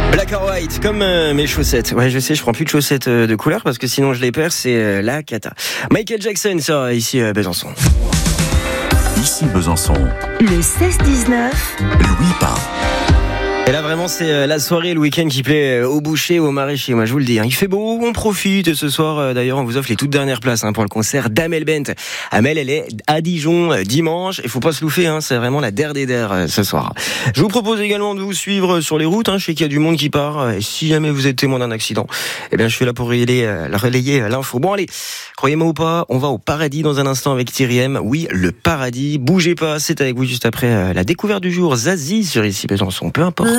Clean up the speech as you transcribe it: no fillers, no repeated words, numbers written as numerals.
Black or white, comme mes chaussettes. Ouais, je sais, je prends plus de chaussettes de couleur parce que sinon je les perds, c'est la cata. Michael Jackson sort ici Besançon. Ici Besançon. Le 16-19. Louis Pain. Et là vraiment c'est la soirée, le week-end qui plaît aux bouchers, aux maraîchers, moi je vous le dis. Il fait beau, on profite. Ce soir d'ailleurs on vous offre les toutes dernières places pour le concert d'Amel Bent. Amel, elle est à Dijon dimanche. Il faut pas se loufer, c'est vraiment la der des der ce soir. Je vous propose également de vous suivre sur les routes. Je sais qu'il y a du monde qui part. Et si jamais vous êtes témoin d'un accident, je suis là pour relayer l'info. Bon allez, croyez-moi ou pas, on va au paradis dans un instant avec Thierry M. Oui, le paradis. Bougez pas, c'est avec vous juste après la découverte du jour. Zazie sur ici Besançon, peu importe.